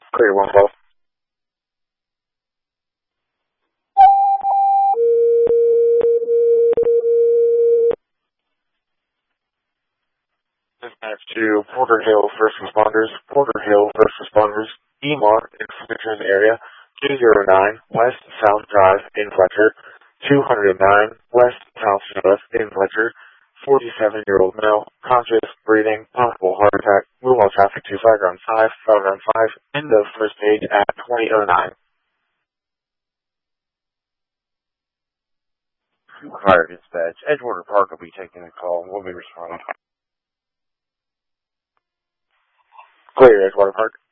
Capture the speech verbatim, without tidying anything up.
Clear one call. Dispatch to Porter Hill First Responders. Porter Hill First Responders. E M A R Information Area two oh nine West South Drive in Fletcher. two oh nine West South Drive in Fletcher. forty-seven-year-old male, conscious, breathing, possible heart attack. Move all traffic to Flagrant five, Flagrant five, end of first page at twenty oh nine. Fire dispatch. Edgewater Park will be taking the call. We'll be responding. Clear, Edgewater Park.